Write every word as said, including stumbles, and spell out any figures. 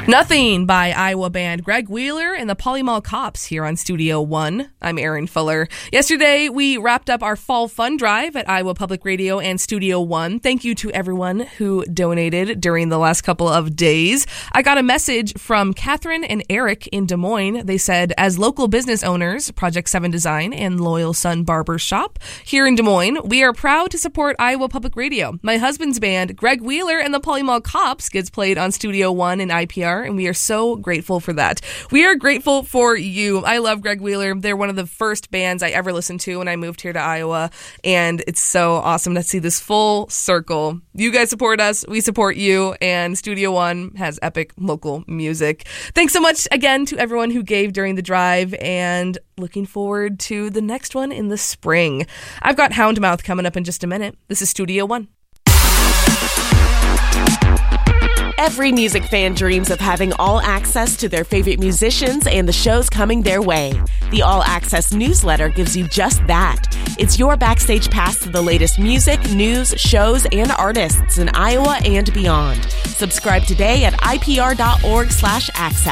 Nothing by Iowa band Greg Wheeler and the Polymall Cops here on Studio One. I'm Erin Fuller. Yesterday, we wrapped up our fall fund drive at Iowa Public Radio and Studio One. Thank you to everyone who donated during the last couple of days. I got a message from Catherine and Eric in Des Moines. They said, as local business owners, Project seven Design and Loyal Sun Barber Shop here in Des Moines, we are proud to support Iowa Public Radio. My husband's band, Greg Wheeler and the Polymall Cops, gets played on Studio One and I P R. And we are so grateful for that. We are grateful for you. I love Greg Wheeler. They're one of the first bands I ever listened to when I moved here to Iowa, and it's so awesome to see this full circle. You guys support us, we support you, and Studio One has epic local music. Thanks so much again to everyone who gave during the drive, and looking forward to the next one in the spring. I've got Houndmouth coming up in just a minute. This is Studio One. Every music fan dreams of having all access to their favorite musicians and the shows coming their way. The All Access newsletter gives you just that. It's your backstage pass to the latest music, news, shows, and artists in Iowa and beyond. Subscribe today at I P R dot org slash access.